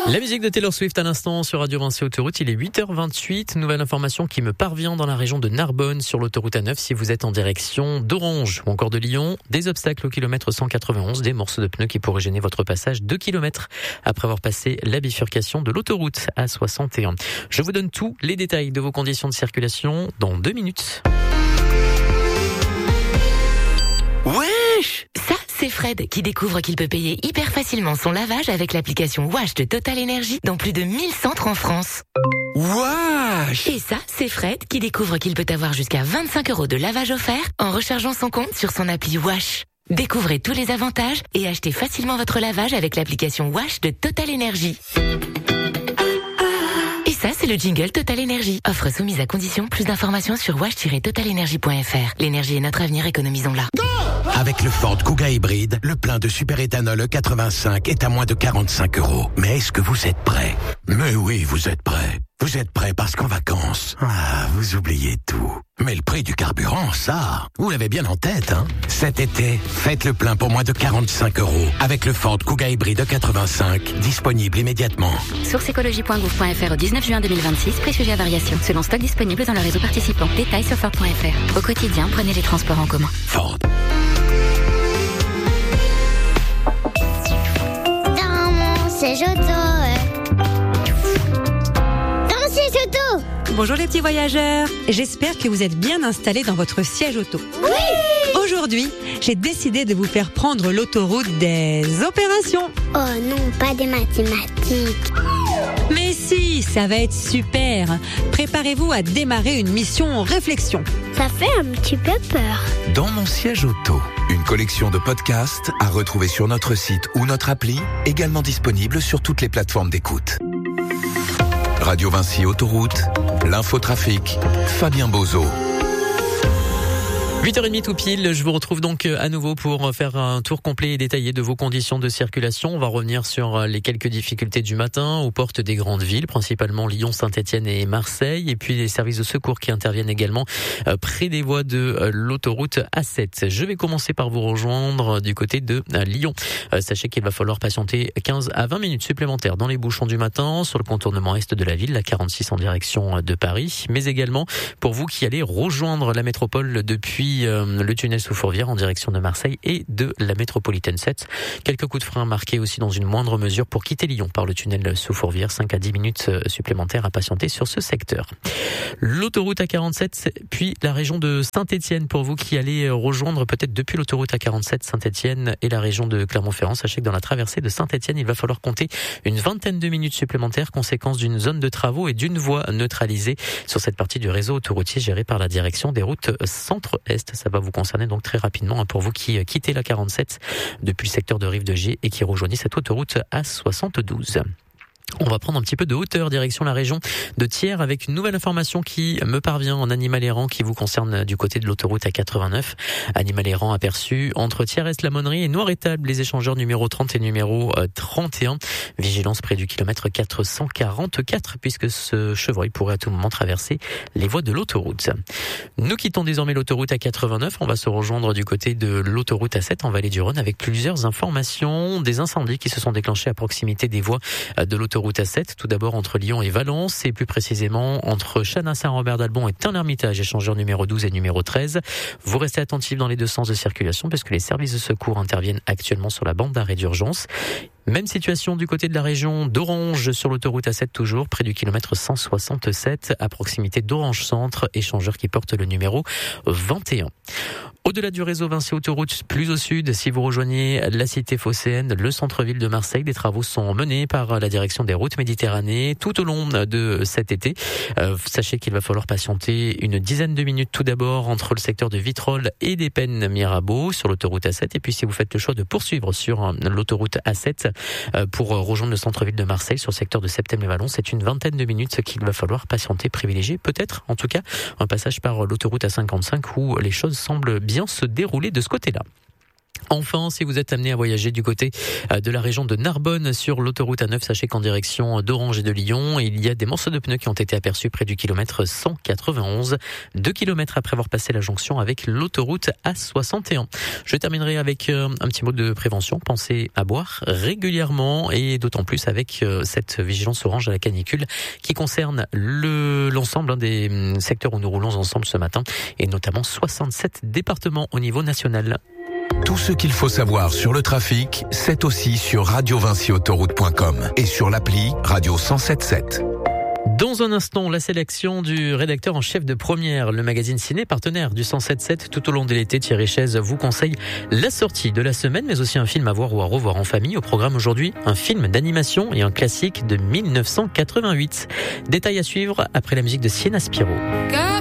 La musique de Taylor Swift à l'instant sur Radio Vinci Autoroute, il est 8h28. Nouvelle information qui me parvient dans la région de Narbonne sur l'autoroute A9 si vous êtes en direction d'Orange ou encore de Lyon. Des obstacles au kilomètre 191, des morceaux de pneus qui pourraient gêner votre passage 2 km après avoir passé la bifurcation de l'autoroute A61. Je vous donne tous les détails de vos conditions de circulation dans 2 minutes. Wesh! Ça, c'est Fred qui découvre qu'il peut payer hyper facilement son lavage avec l'application Wash de Total Energy dans plus de 1000 centres en France. Wesh! Et ça, c'est Fred qui découvre qu'il peut avoir jusqu'à 25 € de lavage offert en rechargeant son compte sur son appli Wash. Découvrez tous les avantages et achetez facilement votre lavage avec l'application Wash de Total Energy. Et ça, c'est le jingle Total Energy. Offre soumise à condition. Plus d'informations sur wash-totalenergy.fr. L'énergie est notre avenir, économisons-la. Avec le Ford Kuga hybride, le plein de superéthanol E85 est à moins de 45 €. Mais est-ce que vous êtes prêts? Mais oui, vous êtes prêts. Vous êtes prêts parce qu'en vacances, vous oubliez tout. Mais le prix du carburant, ça, vous l'avez bien en tête, hein? Cet été, faites le plein pour moins de 45 € avec le Ford Kuga hybride E85, disponible immédiatement. Source écologie.gouv.fr au 19 juin 2026, prix sujet à variation, selon stock disponible dans le réseau participant. Détails sur Ford.fr. Au quotidien, prenez les transports en commun. Ford. Dans mon siège auto. Bonjour les petits voyageurs, j'espère que vous êtes bien installés dans votre siège auto. Oui! Aujourd'hui, j'ai décidé de vous faire prendre l'autoroute des opérations. Oh non, pas des mathématiques. Mais si, ça va être super. Préparez-vous à démarrer une mission réflexion. Ça fait un petit peu peur. Dans mon siège auto, une collection de podcasts à retrouver sur notre site ou notre appli, également disponible sur toutes les plateformes d'écoute. Radio Vinci Autoroute, l'infotrafic, Fabien Bozo. 8h30 tout pile, je vous retrouve donc à nouveau pour faire un tour complet et détaillé de vos conditions de circulation. On va revenir sur les quelques difficultés du matin aux portes des grandes villes, principalement Lyon, Saint-Étienne et Marseille, et puis les services de secours qui interviennent également près des voies de l'autoroute A7. Je vais commencer par vous rejoindre du côté de Lyon. Sachez qu'il va falloir patienter 15 à 20 minutes supplémentaires dans les bouchons du matin sur le contournement est de la ville, la 46 en direction de Paris, mais également pour vous qui allez rejoindre la métropole depuis le tunnel sous Fourvière en direction de Marseille et de la métropolitaine 7. Quelques coups de frein marqués aussi dans une moindre mesure pour quitter Lyon par le tunnel sous Fourvière. 5 à 10 minutes supplémentaires à patienter sur ce secteur. L'autoroute A47, puis la région de Saint-Étienne pour vous qui allez rejoindre peut-être depuis l'autoroute A47 Saint-Étienne et la région de Clermont-Ferrand. Sachez que dans la traversée de Saint-Étienne, il va falloir compter une vingtaine de minutes supplémentaires, conséquence d'une zone de travaux et d'une voie neutralisée sur cette partie du réseau autoroutier géré par la direction des routes centre-est. Ça va vous concerner donc très rapidement pour vous qui quittez la 47 depuis le secteur de Rive de Gier et qui rejoignez cette autoroute A72. On va prendre un petit peu de hauteur direction la région de Thiers avec une nouvelle information qui me parvient en animal errant qui vous concerne du côté de l'autoroute A89. Animal errant aperçu entre Thiers-Est-la-Monnerie et Noir-Étable, les échangeurs numéro 30 et numéro 31. Vigilance près du kilomètre 444 puisque ce chevreuil pourrait à tout moment traverser les voies de l'autoroute. Nous quittons désormais l'autoroute A89. On va se rejoindre du côté de l'autoroute A7 en Vallée du Rhône avec plusieurs informations. Des incendies qui se sont déclenchés à proximité des voies de l'autoroute A7, tout d'abord entre Lyon et Valence, et plus précisément entre Chanin-Saint-Robert-d'Albon et Tain-l'Hermitage, échangeurs numéro 12 et numéro 13. Vous restez attentifs dans les deux sens de circulation parce que les services de secours interviennent actuellement sur la bande d'arrêt d'urgence. Même situation du côté de la région d'Orange sur l'autoroute A7 toujours, près du kilomètre 167, à proximité d'Orange Centre, échangeur qui porte le numéro 21. Au-delà du réseau Vinci Autoroute, plus au sud, si vous rejoignez la cité phocéenne, le centre-ville de Marseille, des travaux sont menés par la direction des routes Méditerranée tout au long de cet été. Sachez qu'il va falloir patienter une dizaine de minutes tout d'abord entre le secteur de Vitrolles et des Pennes-Mirabeau sur l'autoroute A7. Et puis si vous faites le choix de poursuivre sur l'autoroute A7 pour rejoindre le centre-ville de Marseille sur le secteur de Septem-les-Vallons, c'est une vingtaine de minutes qu'il va falloir patienter, privilégier peut-être en tout cas un passage par l'autoroute A55 où les choses semblent bien se dérouler de ce côté-là. Enfin, si vous êtes amené à voyager du côté de la région de Narbonne sur l'autoroute A9, sachez qu'en direction d'Orange et de Lyon, il y a des morceaux de pneus qui ont été aperçus près du kilomètre 191, 2 kilomètres après avoir passé la jonction avec l'autoroute A61. Je terminerai avec un petit mot de prévention. Pensez à boire régulièrement et d'autant plus avec cette vigilance orange à la canicule qui concerne l'ensemble des secteurs où nous roulons ensemble ce matin et notamment 67 départements au niveau national. Tout ce qu'il faut savoir sur le trafic, c'est aussi sur radiovinciautoroute.com et sur l'appli Radio 107.7. Dans un instant, la sélection du rédacteur en chef de Première, le magazine ciné partenaire du 107.7 tout au long de l'été. Thierry Chaise vous conseille la sortie de la semaine, mais aussi un film à voir ou à revoir en famille. Au programme aujourd'hui, un film d'animation et un classique de 1988. Détail à suivre après la musique de Sienna Spiro.